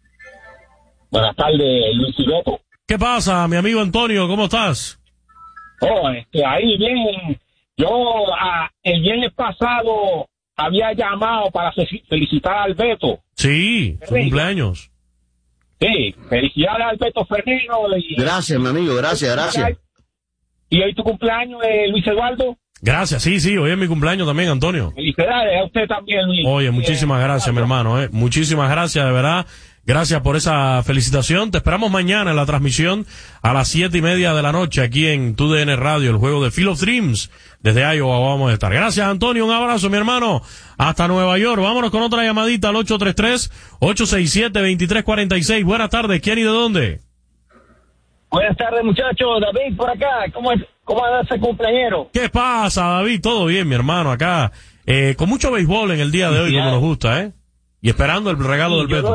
Speaker 20: Buenas tardes, Luis y Beto.
Speaker 2: ¿Qué pasa, mi amigo Antonio? ¿Cómo estás?
Speaker 20: Oh, este, ahí bien. Yo ah, el viernes pasado había llamado para felicitar a Alberto.
Speaker 2: Sí, su cumpleaños.
Speaker 20: Sí, felicidades a Alberto Ferrero. Y,
Speaker 1: gracias, mi amigo, gracias, gracias.
Speaker 20: Y hoy tu cumpleaños, eh, Luis Eduardo.
Speaker 2: Gracias, sí, sí, hoy es mi cumpleaños también, Antonio.
Speaker 20: Felicidades a usted también, Luis.
Speaker 2: Oye, muchísimas gracias, mi hermano, eh. Muchísimas gracias, de verdad. Gracias por esa felicitación. Te esperamos mañana en la transmisión a las siete y media de la noche aquí en Tu D N Radio, el juego de Field of Dreams. Desde Iowa vamos a estar. Gracias, Antonio. Un abrazo, mi hermano. Hasta Nueva York. Vámonos con otra llamadita al ocho tres tres, ocho seis siete, dos tres cuatro seis. Buenas tardes. ¿Quién y de dónde?
Speaker 20: Buenas tardes, muchachos. David, por acá. ¿Cómo es, cómo anda ese cumpleañero?
Speaker 2: ¿Qué pasa, David? Todo bien, mi hermano. Acá, eh, con mucho béisbol en el día de hoy, como nos gusta, ¿eh? Y esperando el regalo del Beto.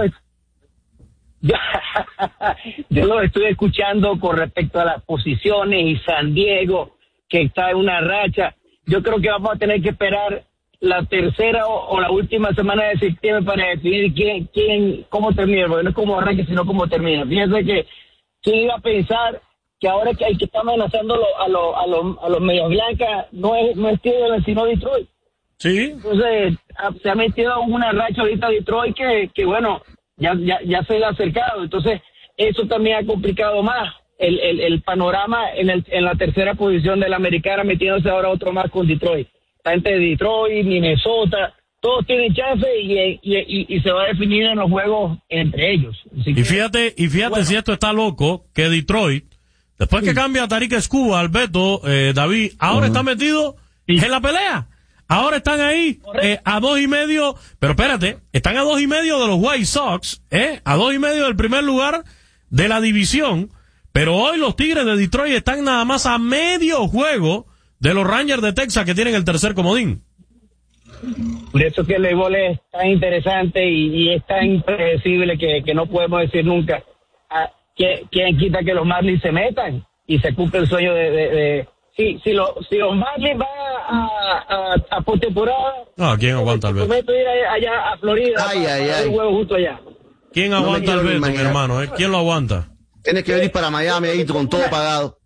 Speaker 20: Yo lo estoy escuchando con respecto a las posiciones y San Diego, que está en una racha. Yo creo que vamos a tener que esperar la tercera o, o la última semana de septiembre para definir quién, quién, cómo termina, porque no es como arranque, sino cómo termina. Fíjense que quién iba a pensar que ahora que hay que estar amenazando a los a los a los medias blancas no es no es Cleveland sino Detroit.
Speaker 2: Sí.
Speaker 20: Entonces se ha metido en una racha ahorita Detroit que que bueno ya ya ya se le ha acercado. Entonces eso también ha complicado más el el, el panorama en el en la tercera posición de la americana, metiéndose ahora otro más con Detroit. Está entre Detroit, Minnesota, todos tienen chance y, y, y, y se va a definir en los juegos entre ellos. Así
Speaker 2: y
Speaker 20: que,
Speaker 2: fíjate, y fíjate bueno. Si esto está loco, que Detroit, Después que cambia Tarik Escobar al Beto, eh, David, ahora uh-huh. está metido en la pelea. Ahora están ahí eh, a dos y medio, pero espérate, están a dos y medio de los White Sox, eh, a dos y medio del primer lugar de la división, pero hoy los Tigres de Detroit están nada más a medio juego de los Rangers de Texas que tienen el tercer comodín.
Speaker 20: Por eso que el béisbol es tan interesante y, y es tan impredecible que, que no podemos decir nunca a, que, quién quita que los Marlins se metan y se cumple el sueño de... de, de si, si, lo, si los Marlins van a, a, a postemporada...
Speaker 2: No, ¿quién aguanta el Beto?
Speaker 20: Prometo ir allá a Florida
Speaker 1: ay,
Speaker 20: para,
Speaker 1: ay,
Speaker 20: para
Speaker 1: ay.
Speaker 20: ver un juego justo allá.
Speaker 2: ¿Quién aguanta
Speaker 1: no
Speaker 2: el Beto, mi hermano? ¿eh? ¿Quién lo aguanta?
Speaker 1: Tienes que venir para Miami ahí con todo pagado.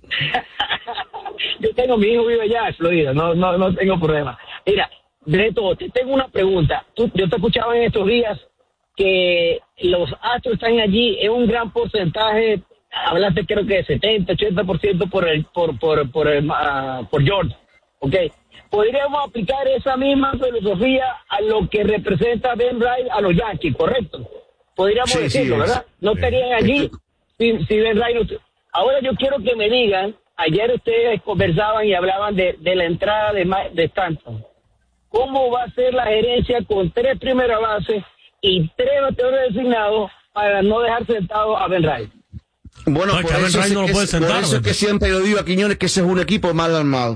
Speaker 20: Yo tengo, mi hijo vive allá en Florida, no, no, no tengo problema. Mira, Beto, te tengo una pregunta. Tú, yo te escuchaba en estos días que los Astros están allí en un gran porcentaje, hablaste creo que de setenta, ochenta por ciento por el, por, por, por el, uh, por George, ¿ok? Podríamos aplicar esa misma filosofía a lo que representa Ben Wright a los Yankees, ¿correcto? Podríamos sí, decirlo, sí, ¿verdad? No estarían allí si, si Ben Wright no... Ahora yo quiero que me digan, ayer ustedes conversaban y hablaban de, de la entrada de, de Stanton. ¿Cómo va a ser la gerencia con tres primeras bases y tres bateadores designados para no dejar sentado a Ben Wright?
Speaker 1: Bueno,
Speaker 2: no,
Speaker 1: por, eso
Speaker 2: no
Speaker 1: es,
Speaker 2: lo
Speaker 1: que,
Speaker 2: puede sentar,
Speaker 1: por eso es que siempre lo digo a Quiñones que ese es un equipo mal armado.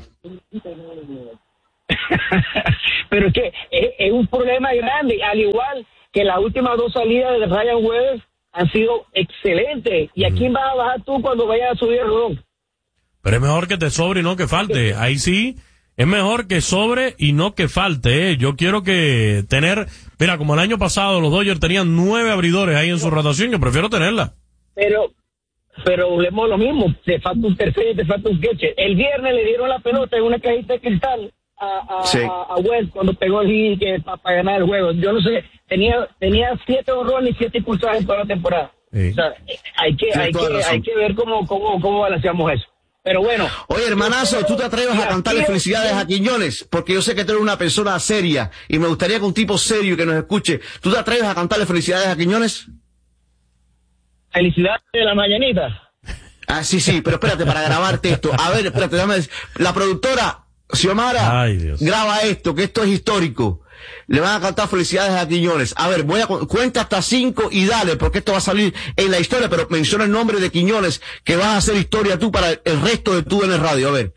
Speaker 20: Pero es que es, es un problema grande, al igual que las últimas dos salidas de Ryan Weber han sido excelentes. ¿Y a quién vas a bajar tú cuando vayas a subir el rodón?
Speaker 2: Pero es mejor que te sobre y no que falte. Ahí sí, es mejor que sobre y no que falte. ¿eh? Yo quiero que tener... Mira, como el año pasado los Dodgers tenían nueve abridores ahí en su rotación, yo prefiero tenerla.
Speaker 20: Pero... Pero volvemos lo mismo, te falta un tercero y te falta un catcher. El viernes le dieron la pelota en una cajita de cristal a, a, sí. a, a West cuando pegó el hit que para pa ganar el juego. Yo no sé, tenía tenía siete honrones y siete impulsadas en toda la temporada. Sí. O sea, hay que hay que hay que ver cómo cómo cómo balanceamos eso. Pero bueno.
Speaker 1: Oye, hermanazo, ¿tú te atreves a cantarle felicidades a Quiñones? Porque yo sé que tú eres una persona seria y me gustaría que un tipo serio que nos escuche. ¿Tú te atreves a cantarle felicidades a Quiñones?
Speaker 20: Felicidades de la mañanita.
Speaker 1: Ah, sí, sí, pero espérate, para grabarte esto. A ver, espérate, dame. La productora, Xiomara, Ay, graba esto, que esto es histórico. Le van a cantar felicidades a Quiñones. A ver, voy a cuenta hasta cinco y dale, porque esto va a salir en la historia, pero menciona el nombre de Quiñones, que vas a hacer historia tú para el resto de tú en el radio. A ver.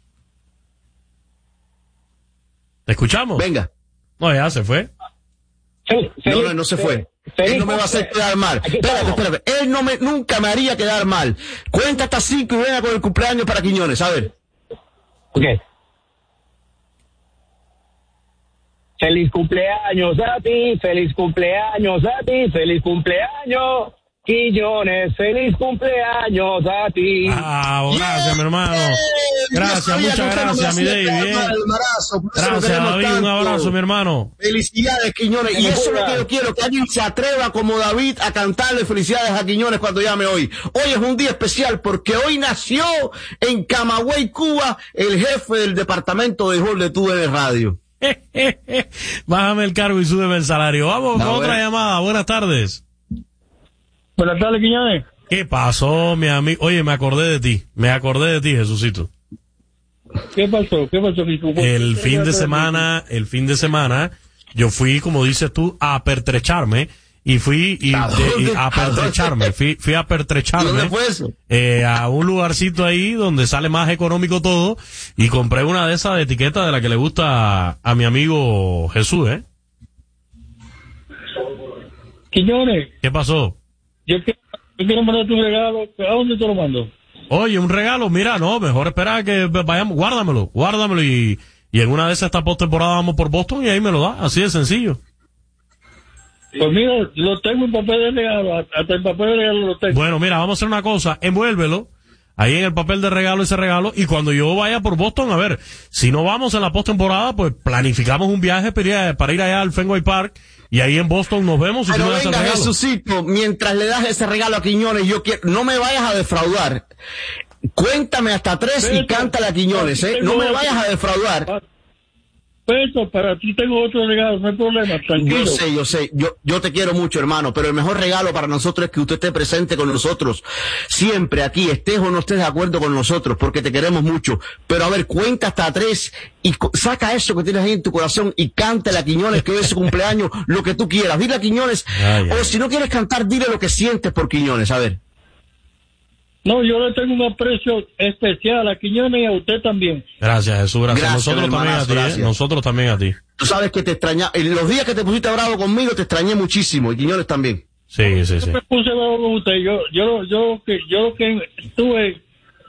Speaker 2: ¿Te escuchamos?
Speaker 1: Venga.
Speaker 2: No, ya se fue.
Speaker 20: Sí, sí,
Speaker 1: no, no, no se
Speaker 20: sí.
Speaker 1: fue. Él no me va a hacer quedar mal. Espérate, espérate. Él no me, nunca me haría quedar mal. Cuenta hasta cinco y venga con el cumpleaños para Quiñones. A ver.
Speaker 20: Ok. Feliz cumpleaños a ti, feliz cumpleaños a ti, feliz cumpleaños, Quiñones, feliz cumpleaños a ti.
Speaker 2: Ah, gracias, mi hermano. Gracias, muchas gracias, mi David. Gracias, David, un abrazo, mi hermano.
Speaker 1: Felicidades, Quiñones. Y eso es lo que yo quiero, que alguien se atreva como David a cantarle felicidades a Quiñones cuando llame hoy. Hoy es un día especial porque hoy nació en Camagüey, Cuba, el jefe del departamento de béisbol de T U D N Radio.
Speaker 2: Bájame el cargo y súbeme el salario. Vamos no, con otra bueno. llamada. Buenas tardes.
Speaker 20: Buenas tardes, Quiñones.
Speaker 2: ¿Qué pasó, mi amigo? Oye, me acordé de ti. Me acordé de ti, Jesucito.
Speaker 20: ¿Qué pasó? ¿Qué pasó?
Speaker 2: El fin de semana, el fin de semana, yo fui, como dices tú, a pertrecharme. Y fui y,
Speaker 1: ¿A,
Speaker 2: de, y a pertrecharme, fui, fui a pertrecharme
Speaker 1: ¿Dónde fue eso?
Speaker 2: Eh, a un lugarcito ahí donde sale más económico todo y compré una de esas de etiqueta de la que le gusta a, a mi amigo Jesús, ¿eh?
Speaker 20: Quiñones.
Speaker 2: ¿Qué pasó?
Speaker 20: Yo quiero, yo quiero mandarte un regalo. ¿A dónde te lo mando?
Speaker 2: Oye, un regalo, mira, no, mejor esperar a que vayamos, guárdamelo, guárdamelo y, y en una de esas esta postemporada vamos por Boston y ahí me lo da, así de sencillo.
Speaker 20: Pues mira, lo tengo en papel de regalo, hasta el papel de regalo lo tengo.
Speaker 2: Bueno, mira, vamos a hacer una cosa, envuélvelo ahí en el papel de regalo ese regalo y cuando yo vaya por Boston, a ver, si no vamos en la postemporada, pues planificamos un viaje para ir, para ir allá al Fenway Park y ahí en Boston nos vemos y
Speaker 1: Pero
Speaker 2: tú me das el
Speaker 1: venga,
Speaker 2: regalo.
Speaker 1: Jesucito, mientras le das ese regalo a Quiñones, yo quiero, no me vayas a defraudar. Cuéntame hasta tres Pero, y cántale a Quiñones, ¿eh? No me vayas a defraudar.
Speaker 21: respeto, para ti tengo otro regalo, no hay problema, tranquilo.
Speaker 1: Yo sé, yo sé, yo, yo te quiero mucho, hermano, pero el mejor regalo para nosotros es que usted esté presente con nosotros, siempre aquí, estés o no estés de acuerdo con nosotros, porque te queremos mucho. Pero a ver, cuenta hasta tres y saca eso que tienes ahí en tu corazón y cántale a Quiñones que hoy es su cumpleaños, lo que tú quieras. Dile a Quiñones, ay, o ay. Si no quieres cantar, dile lo que sientes por Quiñones, a ver.
Speaker 21: No, yo le tengo un aprecio especial a Quiñones y a usted también.
Speaker 2: Gracias, Jesús, gracias. gracias Nosotros también a ti,
Speaker 1: gracias.
Speaker 2: ¿eh? Nosotros también a ti.
Speaker 1: Tú sabes que te extrañaba, en los días que te pusiste bravo conmigo, te extrañé muchísimo, y Quiñones también.
Speaker 2: Sí, sí, sí.
Speaker 21: Yo me puse bravo con usted, yo, yo, yo, que, yo que tuve,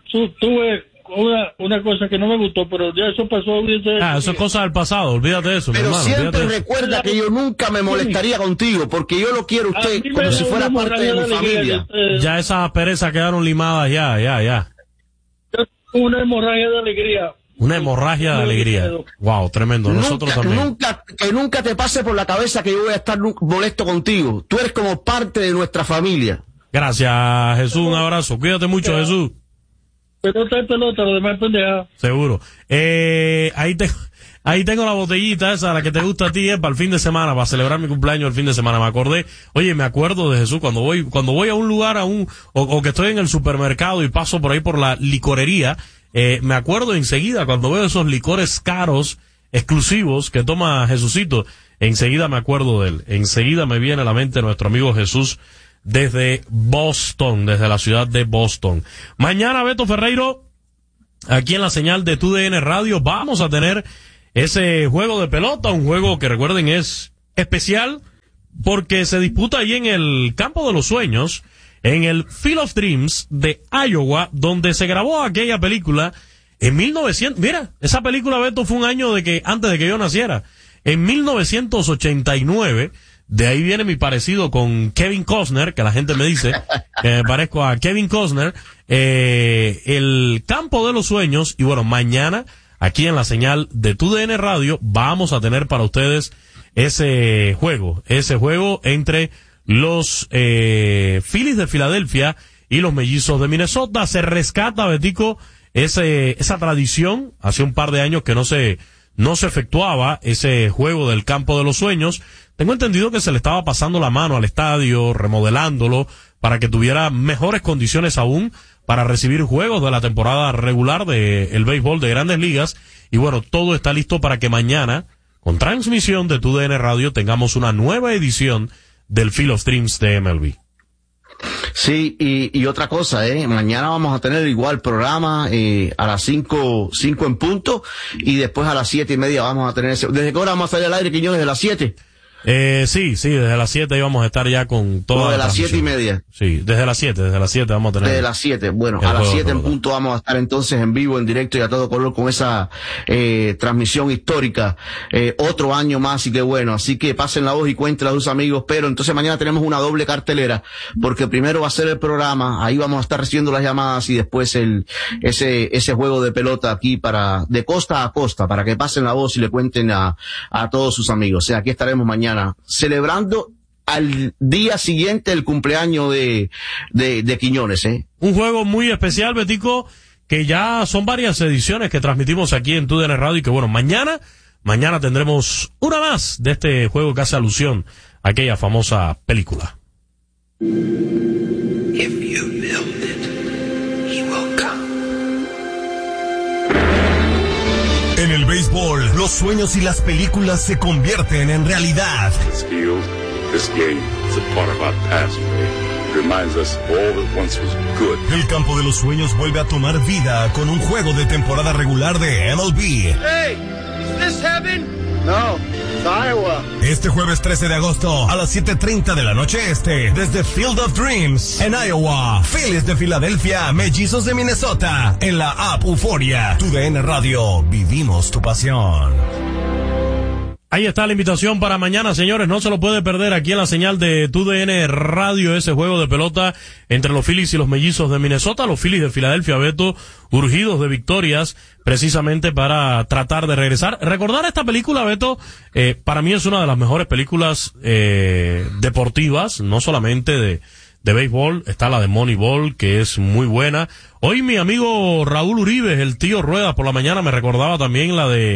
Speaker 21: tuve una, una cosa que no me gustó, pero ya eso pasó.
Speaker 2: Ah, eso es cosa del pasado, olvídate de eso,
Speaker 1: pero
Speaker 2: mi hermano.
Speaker 1: Siempre recuerda que yo nunca me molestaría contigo, porque yo lo quiero a usted como si fuera parte de mi familia.
Speaker 2: Ya esas perezas quedaron limadas, ya, ya, ya.
Speaker 21: Una hemorragia de alegría.
Speaker 2: Una hemorragia de alegría. Wow, tremendo.
Speaker 1: Nunca,
Speaker 2: Nosotros también.
Speaker 1: Nunca, que nunca te pase por la cabeza que yo voy a estar molesto contigo. Tú eres como parte de nuestra familia.
Speaker 2: Gracias, Jesús. Un abrazo. Cuídate mucho, Jesús.
Speaker 21: Pelota es pelota, lo demás es pendeja.
Speaker 2: Seguro. Eh, ahí te, ahí tengo la botellita esa, la que te gusta a ti, eh, para el fin de semana, para celebrar mi cumpleaños el fin de semana. Me acordé, oye, me acuerdo de Jesús cuando voy, cuando voy a un lugar, a un, o, o que estoy en el supermercado y paso por ahí por la licorería, eh, me acuerdo enseguida cuando veo esos licores caros, exclusivos que toma Jesucito, enseguida me acuerdo de él. Enseguida me viene a la mente nuestro amigo Jesús desde Boston, desde la ciudad de Boston. Mañana, Beto Ferreiro, aquí en la señal de Tu D N Radio, vamos a tener ese juego de pelota, un juego que recuerden es especial porque se disputa ahí en el Campo de los Sueños, en el Field of Dreams de Iowa, donde se grabó aquella película en mil novecientos. Mira, esa película, Beto, fue un año de que antes de que yo naciera. En mil novecientos ochenta y nueve, de ahí viene mi parecido con Kevin Costner, que la gente me dice que me parezco a Kevin Costner, eh, el Campo de los Sueños. Y bueno, mañana, aquí en la señal de Tu D N Radio, vamos a tener para ustedes ese juego, ese juego entre los eh, Phillies de Filadelfia y los Mellizos de Minnesota. Se rescata, Betico, ese, esa tradición, hace un par de años que no se, no se efectuaba ese juego del Campo de los Sueños. Tengo entendido que se le estaba pasando la mano al estadio, remodelándolo, para que tuviera mejores condiciones aún para recibir juegos de la temporada regular de el béisbol de Grandes Ligas. Y bueno, todo está listo para que mañana, con transmisión de Tu D N Radio, tengamos una nueva edición del Field of Dreams de M L B.
Speaker 1: Sí, y, y otra cosa, eh, mañana vamos a tener igual programa, eh, a las cinco, cinco en punto, y después a las siete y media vamos a tener ese. ¿Desde qué hora vamos a salir al aire, Quiñones? ¿De las siete?
Speaker 2: Eh, sí, sí, desde las siete íbamos a estar ya con toda
Speaker 1: no, de
Speaker 2: la
Speaker 1: las siete y media.
Speaker 2: Sí, desde las siete, desde las siete vamos a tener.
Speaker 1: Desde las siete, bueno, a las siete en punto vamos a estar entonces en vivo, en directo y a todo color con esa, eh, transmisión histórica, eh, otro año más y qué bueno, así que pasen la voz y cuenten a sus amigos, pero entonces mañana tenemos una doble cartelera, porque primero va a ser el programa, ahí vamos a estar recibiendo las llamadas y después el, ese, ese juego de pelota aquí para, de costa a costa, para que pasen la voz y le cuenten a, a todos sus amigos. O sea, aquí estaremos mañana celebrando al día siguiente el cumpleaños de, de, de Quiñones, ¿eh?
Speaker 2: Un juego muy especial, Betico, que ya son varias ediciones que transmitimos aquí en Tu D N Radio y que bueno, mañana, mañana tendremos una más de este juego que hace alusión a aquella famosa película.
Speaker 16: If you build it, he will come.
Speaker 5: En el béisbol, los sueños y las películas se convierten en realidad.
Speaker 7: This field, this game is a part of our past. It reminds us all that once was good.
Speaker 5: El Campo de los Sueños vuelve a tomar vida con un juego de temporada regular de M L B.
Speaker 8: Hey, is this heaven? No, it's Iowa.
Speaker 5: Este jueves trece de agosto a las siete treinta de la noche este, desde Field of Dreams en Iowa. Phillies de Filadelfia, Mellizos de Minnesota, en la app Euforia. Tu D N Radio, vivimos tu pasión.
Speaker 2: Ahí está la invitación para mañana, señores, no se lo puede perder aquí en la señal de Tu D N Radio, ese juego de pelota entre los Phillies y los Mellizos de Minnesota, los Phillies de Filadelfia, Beto, urgidos de victorias, precisamente para tratar de regresar. Recordar esta película, Beto, eh, para mí es una de las mejores películas eh, deportivas, no solamente de, de béisbol, está la de Moneyball, que es muy buena. Hoy mi amigo Raúl Uribe, el tío Rueda, por la mañana me recordaba también la de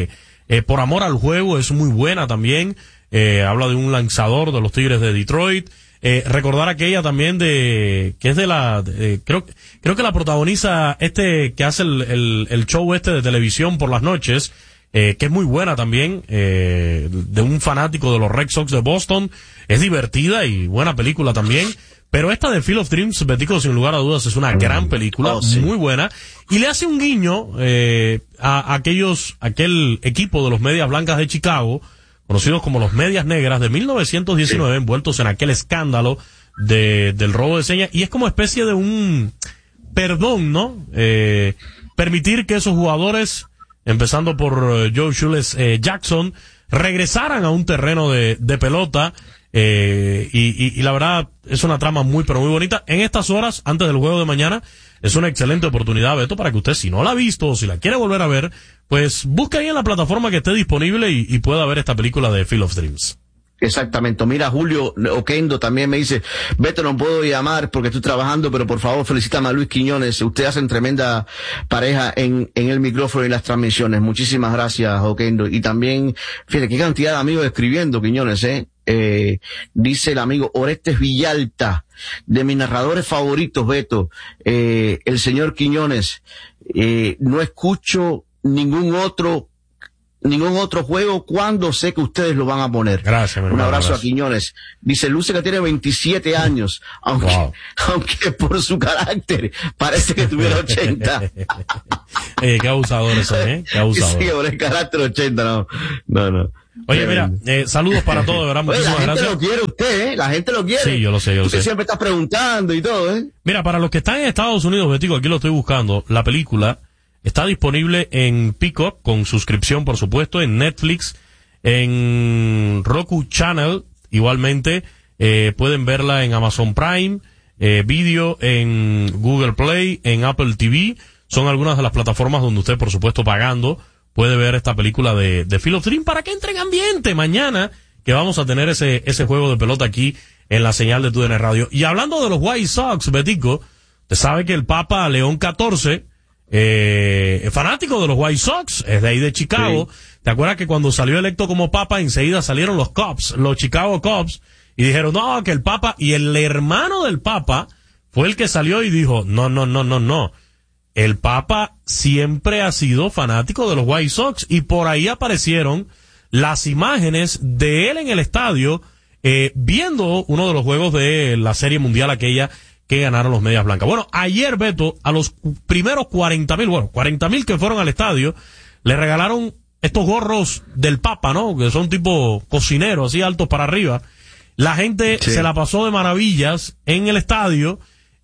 Speaker 2: eh, Por Amor al Juego es muy buena también. Eh, habla de un lanzador de los Tigres de Detroit. Eh, recordar aquella también de, que es de la, de, creo, creo que la protagoniza este que hace el, el, el show este de televisión por las noches, eh, que es muy buena también, eh, de un fanático de los Red Sox de Boston. Es divertida y buena película también. Pero esta de Field of Dreams, Betico, sin lugar a dudas, es una gran película, oh, sí. muy buena, y le hace un guiño eh, a, a aquellos, aquel equipo de los Medias Blancas de Chicago, conocidos como los Medias Negras, de mil novecientos diecinueve, sí. envueltos en aquel escándalo de, del robo de señas, y es como especie de un perdón, ¿no? Eh, permitir que esos jugadores, empezando por uh, Joe Shoeless eh, Jackson, regresaran a un terreno de, de pelota. Eh, y, y, y la verdad es una trama muy pero muy bonita. En estas horas, antes del juego de mañana, es una excelente oportunidad, Beto, para que usted, si no la ha visto o si la quiere volver a ver, pues busque ahí en la plataforma que esté disponible y, y pueda ver esta película de Field of Dreams.
Speaker 1: Exactamente. Mira, Julio Oquendo también me dice, Beto, no puedo llamar porque estoy trabajando, pero por favor felicítame a Luis Quiñones. Ustedes hacen tremenda pareja en, en el micrófono y las transmisiones. Muchísimas gracias, Oquendo. Y también, fíjate, qué cantidad de amigos escribiendo, Quiñones, eh. Eh, dice el amigo Orestes Villalta, de mis narradores favoritos, Beto, eh, el señor Quiñones, eh, no escucho ningún otro ningún otro juego cuando sé que ustedes lo van a poner.
Speaker 2: Gracias, mi hermano.
Speaker 1: Un abrazo
Speaker 2: gracias.
Speaker 1: a Quiñones. Dice, luce que tiene veintisiete años, aunque, wow. aunque por su carácter parece que tuviera ochenta.
Speaker 2: eh, qué abusador eso, ¿eh? Qué abusador.
Speaker 1: Sí, por el carácter ochenta, no, no, no.
Speaker 2: Oye, mira, eh, saludos para todos, de verdad, muchísimas
Speaker 1: Oye, la gente
Speaker 2: gracias.
Speaker 1: lo quiere usted, ¿eh? La gente lo quiere.
Speaker 2: Sí, yo lo sé, yo lo
Speaker 1: usted
Speaker 2: sé.
Speaker 1: siempre está preguntando y todo, ¿eh?
Speaker 2: Mira, para los que están en Estados Unidos, Betico, aquí lo estoy buscando, la película está disponible en Peacock, con suscripción, por supuesto, en Netflix, en Roku Channel, igualmente, eh, pueden verla en Amazon Prime, eh, Video, en Google Play, en Apple T V, son algunas de las plataformas donde usted, por supuesto, pagando, puede ver esta película de, de Field of Dreams para que entre en ambiente mañana, que vamos a tener ese, ese juego de pelota aquí en la señal de T U D N Radio. Y hablando de los White Sox, Betico, usted sabe que el Papa León catorce, eh, es fanático de los White Sox, es de ahí de Chicago. Sí. ¿Te acuerdas que cuando salió electo como Papa, enseguida salieron los Cubs, los Chicago Cubs, y dijeron, no, que el Papa, y el hermano del Papa fue el que salió y dijo, no, no, no, no, no. El Papa siempre ha sido fanático de los White Sox y por ahí aparecieron las imágenes de él en el estadio eh, viendo uno de los juegos de la Serie Mundial aquella que ganaron los Medias Blancas. Bueno, ayer, Beto, a los primeros cuarenta mil, bueno, cuarenta mil que fueron al estadio, le regalaron estos gorros del Papa, ¿no? Que son tipo cocineros, así altos para arriba. La gente sí. se la pasó de maravillas en el estadio.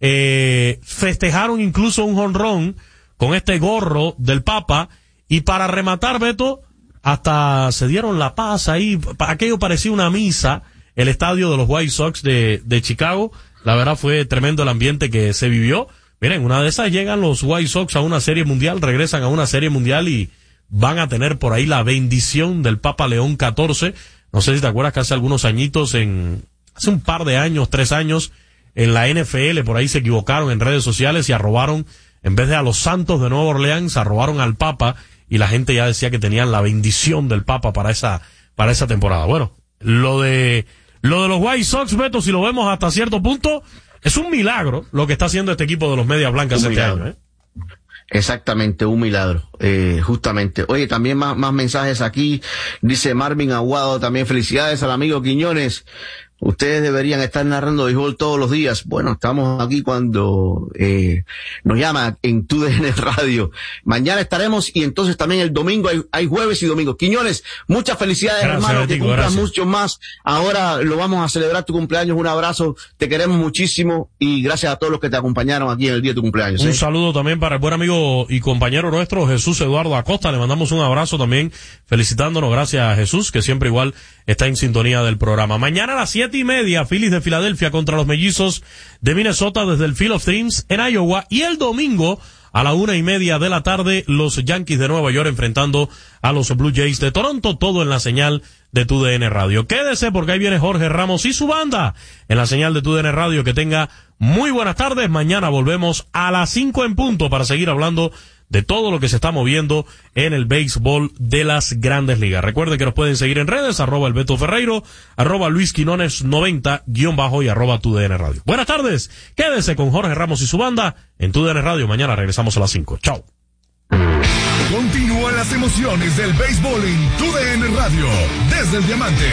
Speaker 2: Eh, festejaron incluso un jonrón con este gorro del Papa y para rematar, Beto, hasta se dieron la paz ahí, aquello parecía una misa, el estadio de los White Sox de, de Chicago. La verdad fue tremendo el ambiente que se vivió. Miren, una de esas llegan los White Sox a una serie mundial, regresan a una serie mundial y van a tener por ahí la bendición del Papa León catorce. No sé si te acuerdas que hace algunos añitos, en hace un par de años, tres años, en la N F L, por ahí se equivocaron en redes sociales y arrobaron, en vez de a los Santos de Nueva Orleans, arrobaron al Papa y la gente ya decía que tenían la bendición del Papa para esa, para esa temporada. Bueno, lo de, lo de los White Sox, Beto, si lo vemos hasta cierto punto, es un milagro lo que está haciendo este equipo de los Medias Blancas este año, ¿eh?
Speaker 1: Exactamente, un milagro, eh, justamente. Oye, también más, más mensajes aquí. Dice Marvin Aguado, también felicidades al amigo Quiñones. Ustedes deberían estar narrando béisbol todos los días. Bueno, estamos aquí cuando eh, nos llama en T U D N Radio. Mañana estaremos y entonces también el domingo hay, hay jueves y domingos. Quiñones, muchas felicidades, gracias, hermano, Betico, que cumplas mucho más. Ahora lo vamos a celebrar tu cumpleaños. Un abrazo, te queremos muchísimo y gracias a todos los que te acompañaron aquí en el día de tu cumpleaños. ¿eh?
Speaker 2: Un saludo también para el buen amigo y compañero nuestro Jesús Eduardo Acosta. Le mandamos un abrazo también felicitándonos. Gracias a Jesús, que siempre igual está en sintonía del programa. Mañana a las siete y media, Phillies de Filadelfia contra los Mellizos de Minnesota desde el Field of Dreams en Iowa. Y el domingo a la una y media de la tarde, los Yankees de Nueva York enfrentando a los Blue Jays de Toronto. Todo en la señal de T U D N Radio. Quédese porque ahí viene Jorge Ramos y su banda en la señal de T U D N Radio. Que tenga muy buenas tardes. Mañana volvemos a las cinco en punto para seguir hablando de todo lo que se está moviendo en el béisbol de las Grandes Ligas. Recuerden que nos pueden seguir en redes, arroba el Beto Ferreiro, arroba Luis Quinones noventa, guión bajo y arroba tu D N Radio. Buenas tardes, quédese con Jorge Ramos y su banda en tu D N Radio. Mañana regresamos a las cinco. Chao.
Speaker 5: Continúan las emociones del béisbol en tu D N Radio, desde el Diamante.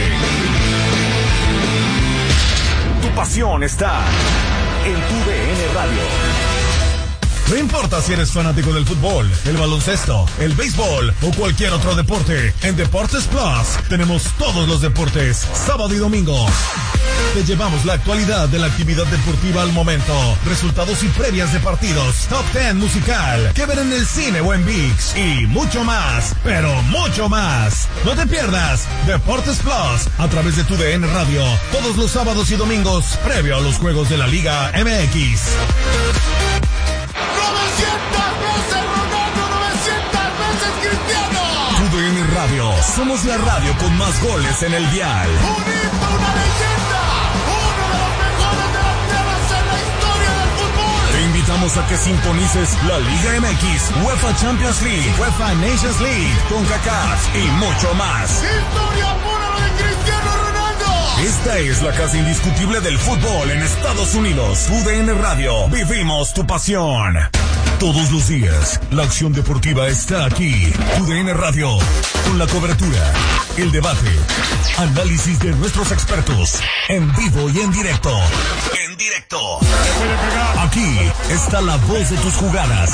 Speaker 19: Tu pasión está en tu D N Radio.
Speaker 5: No importa si eres fanático del fútbol, el baloncesto, el béisbol o cualquier otro deporte, en Deportes Plus tenemos todos los deportes, sábado y domingo. Te llevamos la actualidad de la actividad deportiva al momento, resultados y previas de partidos, top ten musical, que ver en el cine o en ViX y mucho más, pero mucho más. No te pierdas Deportes Plus a través de tu D N Radio, todos los sábados y domingos, previo a los juegos de la Liga M X.
Speaker 8: novecientas veces Ronaldo, novecientas veces Cristiano.
Speaker 5: Tu D N Radio, somos la radio con más goles en el dial.
Speaker 8: Un himno, una leyenda, uno de los mejores de las tierras en la historia del fútbol.
Speaker 5: Te invitamos a que sintonices la Liga M X, UEFA Champions League, UEFA Nations League, CONCACAF y mucho más.
Speaker 8: Historia pura lo de Cristiano Ronaldo.
Speaker 5: Esta es la casa indiscutible del fútbol en Estados Unidos. U D N Radio, vivimos tu pasión. Todos los días, la acción deportiva está aquí. U D N Radio, con la cobertura, el debate, análisis de nuestros expertos, en vivo y en directo. En directo. Aquí está la voz de tus jugadas.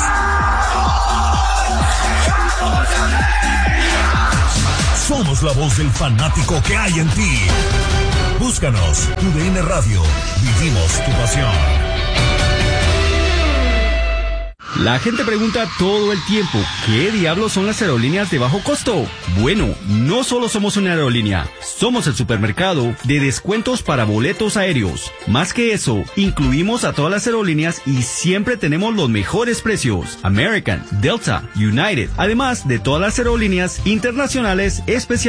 Speaker 5: Somos la voz del fanático que hay en ti. Búscanos, U D N Radio, vivimos tu pasión.
Speaker 3: La gente pregunta todo el tiempo, ¿qué diablos son las aerolíneas de bajo costo? Bueno, no solo somos una aerolínea, somos el supermercado de descuentos para boletos aéreos. Más que eso, incluimos a todas las aerolíneas y siempre tenemos los mejores precios. American, Delta, United, además de todas las aerolíneas internacionales especializadas.